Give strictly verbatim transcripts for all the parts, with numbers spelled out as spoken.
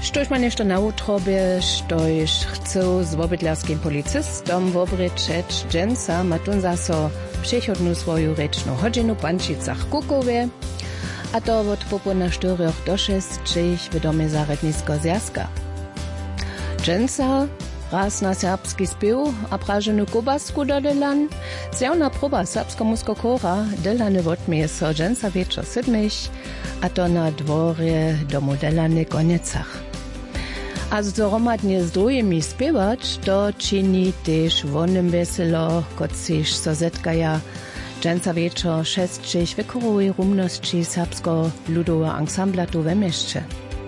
Štož ma nešto na utrobie, štož chcą z wobydlarskim policistom wobrečeć, dżęca ma tun zaso przychodnu swoju rečnu hodźinu pančicach Kukowie, a to od popona štyroch do šestich w domie zarednisko zjazka. Dżęca raz na serbski spiew a prażenu kobasku dodelan, zjawna proba serbsko-musko kora delany wotmie so dżęca wieczor siedmich, a to na dworze domu delany koniecach. A zoromadnie z drugimi spiewać, to czyni też wonym weselo, kociż so zetkaja dżęca wieczor šestich w korowej rumności serbsko-ludowa ansambla tu we mieście.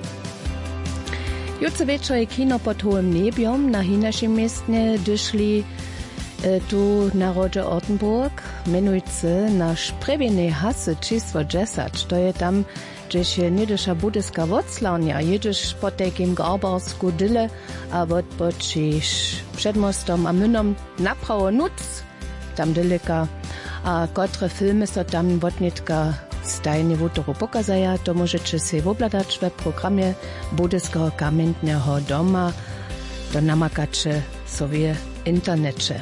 Jutro wieczor je kino pod hołym niebiom na hinaszym miestnie dyszli e, tu na rodzie Ortenburg, menujcy na szprebienie hasy czystwo dziesięć, to je tam gdzieś niedysza budyska woclania, jedziesz po takim garbarsku dyle, a odpoczysz przed mostom a mynom naprawo nuc, tam dylika, a kotre filmy so tam wotnitka stajnie wutoru pokazaja, to możecie się wobladać w programie Budyskiego Kamiennego Doma, to namakacie sobie internecie.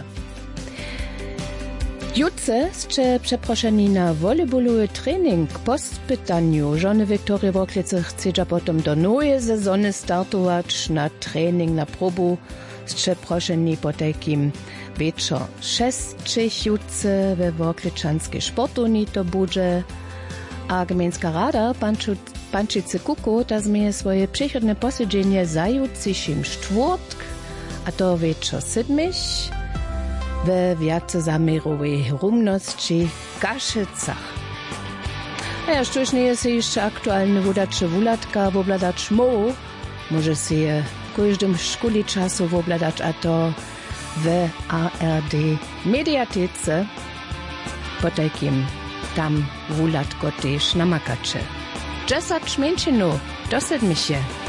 Jutce ste przeproszeni na volejbolowy trening po spytaniu. Żony Wiktorii Woklice chce potom do nowej sezony startować na trening, na probu. Ste proszeni po takim wieczor šestich jutce we Wokliczanskiej sportowni to będzie. A gminska rada Pančice Kuko ta zmieje swoje przychodne posiedzenie zajutrzejszym czwartk, a to wieczor siedmich, we wiacozamerowej rumności Kaszycach. A ja sztuż nie jest jeszcze aktualny wodacze wulatka wobladać moł, może się je każdym szkoli czasu wobladać, a to w A R D mediatece po takim tam wulatko też namakacze. Dziesięć minut do siedmiu.